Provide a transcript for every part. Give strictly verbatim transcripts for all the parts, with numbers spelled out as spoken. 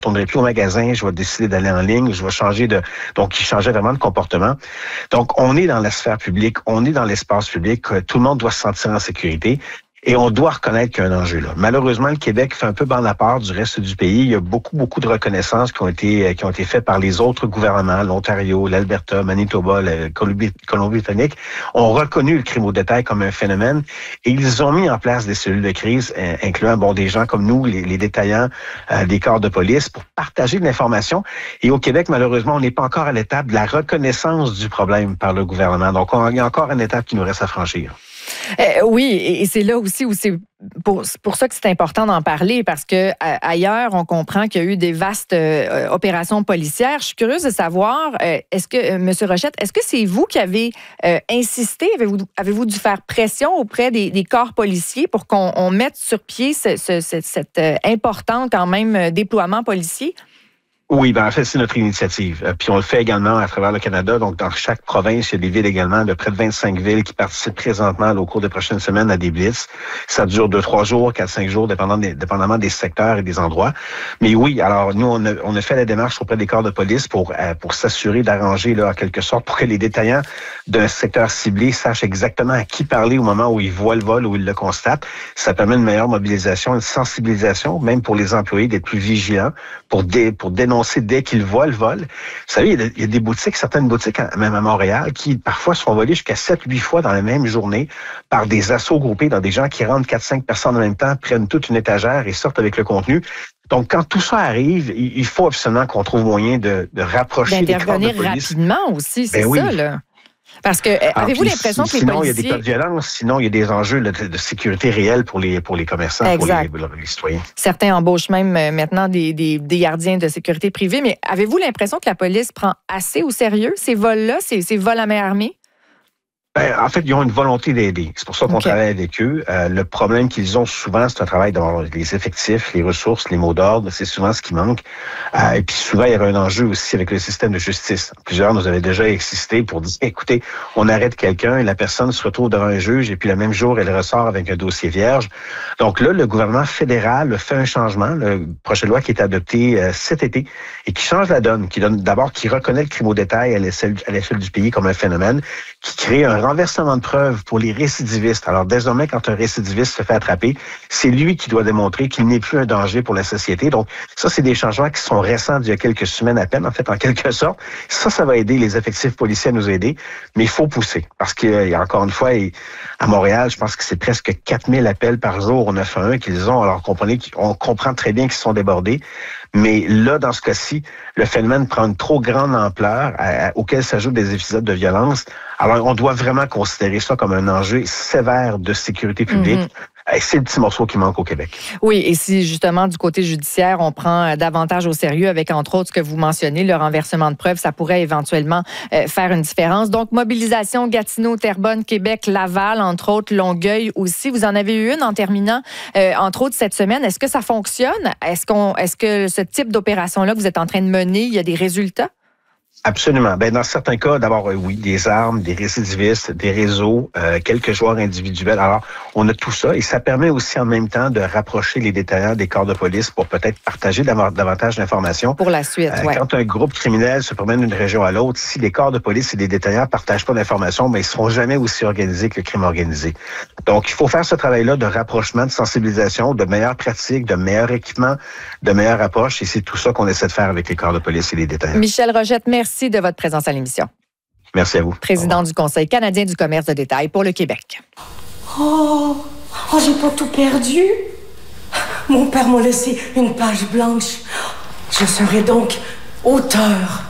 retournerai plus au magasin, je vais décider d'aller en ligne, je vais changer de... Donc, il changeait vraiment de comportement. Donc, on est dans la sphère publique, on est dans l'espace public, tout le monde doit se sentir en sécurité. Et on doit reconnaître qu'il y a un enjeu là. Malheureusement, le Québec fait un peu bande à part du reste du pays. Il y a beaucoup, beaucoup de reconnaissances qui ont été qui ont été faites par les autres gouvernements, l'Ontario, l'Alberta, Manitoba, la Colombie, Colombie-Britannique, ont reconnu le crime au détail comme un phénomène et ils ont mis en place des cellules de crise, incluant bon des gens comme nous, les, les détaillants, euh, des corps de police, pour partager de l'information. Et au Québec, malheureusement, on n'est pas encore à l'étape de la reconnaissance du problème par le gouvernement. Donc, on, il y a encore une étape qui nous reste à franchir. Euh, oui, et c'est là aussi où c'est pour, pour ça que c'est important d'en parler, parce que euh, ailleurs, on comprend qu'il y a eu des vastes euh, opérations policières. Je suis curieuse de savoir, euh, est-ce que, euh, M. Rochette, est-ce que c'est vous qui avez euh, insisté, avez-vous, avez-vous dû faire pression auprès des, des corps policiers pour qu'on on mette sur pied ce, ce, ce, cet euh, important quand même déploiement policier? Oui, ben en fait, c'est notre initiative. Euh, puis on le fait également à travers le Canada. Donc, dans chaque province, il y a des villes également, de près de vingt-cinq villes qui participent présentement là, au cours des prochaines semaines à des blitz. Ça dure deux, trois jours, quatre, cinq jours, dépendant des, dépendamment des secteurs et des endroits. Mais oui, alors nous, on a, on a fait la démarche auprès des corps de police pour euh, pour s'assurer d'arranger, là, en quelque sorte, pour que les détaillants d'un secteur ciblé sachent exactement à qui parler au moment où ils voient le vol, où ils le constatent. Ça permet une meilleure mobilisation, une sensibilisation, même pour les employés, d'être plus vigilants pour, dé, pour dénoncer dès qu'ils voient le vol. Vous savez, il y a des boutiques, certaines boutiques, même à Montréal, qui parfois sont volées jusqu'à sept, huit fois dans la même journée par des assauts groupés, dans des gens qui rentrent quatre, cinq personnes en même temps, prennent toute une étagère et sortent avec le contenu. Donc, quand tout ça arrive, il faut absolument qu'on trouve moyen de, de rapprocher les corps de police. D'intervenir rapidement aussi, c'est ben oui. ça, là. Parce que, avez-vous l'impression que les sinon, policiers... Sinon, il y a des cas de violence. Sinon, il y a des enjeux de, de sécurité réelle pour les, pour les commerçants, exact. pour les, les citoyens. Certains embauchent même maintenant des, des, des gardiens de sécurité privée. Mais avez-vous l'impression que la police prend assez au sérieux ces vols-là, ces, ces vols à main armée? Ben, en fait, ils ont une volonté d'aider. C'est pour ça qu'on okay. travaille avec eux. Euh, le problème qu'ils ont souvent, c'est un travail dans les effectifs, les ressources, les mots d'ordre. C'est souvent ce qui manque. Euh, et puis souvent, il y avait un enjeu aussi avec le système de justice. Plusieurs nous avaient déjà insisté pour dire, écoutez, on arrête quelqu'un et la personne se retrouve devant un juge et puis le même jour, elle ressort avec un dossier vierge. Donc là, le gouvernement fédéral fait un changement, le projet de loi qui est adopté euh, cet été et qui change la donne, qui donne d'abord, qui reconnaît le crime au détail à l'échelle, à l'échelle du pays comme un phénomène, qui crée un renversement de preuves pour les récidivistes. Alors, désormais, quand un récidiviste se fait attraper, c'est lui qui doit démontrer qu'il n'est plus un danger pour la société. Donc, ça, c'est des changements qui sont récents d'il y a quelques semaines à peine, en fait, en quelque sorte. Ça, ça va aider les effectifs policiers à nous aider, mais il faut pousser. Parce qu'il y a encore une fois, à Montréal, je pense que c'est presque quatre mille appels par jour au neuf un un qu'ils ont. Alors, comprenez, on comprend très bien qu'ils sont débordés. Mais là, dans ce cas-ci, le phénomène prend une trop grande ampleur à, à, auquel s'ajoutent des épisodes de violence. Alors, on doit vraiment considérer ça comme un enjeu sévère de sécurité publique. Mm-hmm. C'est le petit morceau qui manque au Québec. Oui, et si justement du côté judiciaire, on prend davantage au sérieux avec, entre autres, ce que vous mentionnez, le renversement de preuves, ça pourrait éventuellement euh, faire une différence. Donc, mobilisation Gatineau, Terrebonne, Québec, Laval, entre autres, Longueuil aussi. Vous en avez eu une en terminant, euh, entre autres, cette semaine. Est-ce que ça fonctionne? Est-ce qu'on, est-ce que ce type d'opération-là que vous êtes en train de mener, il y a des résultats? Absolument. Ben dans certains cas, d'abord, euh, oui, des armes, des récidivistes, des réseaux, euh, quelques joueurs individuels. Alors, on a tout ça et ça permet aussi en même temps de rapprocher les détaillants des corps de police pour peut-être partager davantage d'informations. Pour la suite, euh, ouais. Quand un groupe criminel se promène d'une région à l'autre, si les corps de police et les détaillants partagent pas d'informations, mais ils seront jamais aussi organisés que le crime organisé. Donc, il faut faire ce travail-là de rapprochement, de sensibilisation, de meilleures pratiques, de meilleurs équipements, de meilleures approches et c'est tout ça qu'on essaie de faire avec les corps de police et les détaillants. Michel Rochette, merci. Merci de votre présence à l'émission. Merci à vous. Président du Conseil canadien du commerce de détail pour le Québec. Oh, oh j'ai pas tout perdu. Mon père m'a laissé une page blanche. Je serai donc auteur.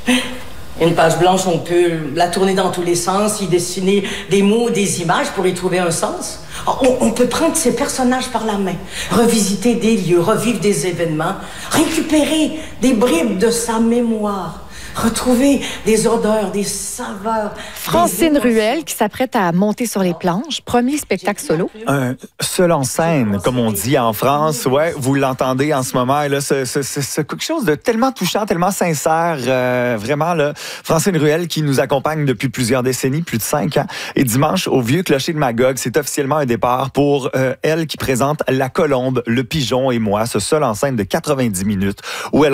Une page blanche, on peut la tourner dans tous les sens, y dessiner des mots, des images pour y trouver un sens. On, on peut prendre ces personnages par la main, revisiter des lieux, revivre des événements, récupérer des bribes de sa mémoire. retrouver des odeurs, des saveurs. Francine des Ruel qui s'apprête à monter sur les planches. Premier spectacle solo. Un seul en scène, comme on dit en France. Ouais, vous l'entendez en ce moment. Et là, c'est, c'est, c'est quelque chose de tellement touchant, tellement sincère. Euh, vraiment, là, Francine Ruel qui nous accompagne depuis plusieurs décennies, plus de cinq ans. Et dimanche, au Vieux Clocher de Magog, c'est officiellement un départ pour euh, elle qui présente La Colombe, Le Pigeon et moi, ce seul en scène de quatre-vingt-dix minutes où elle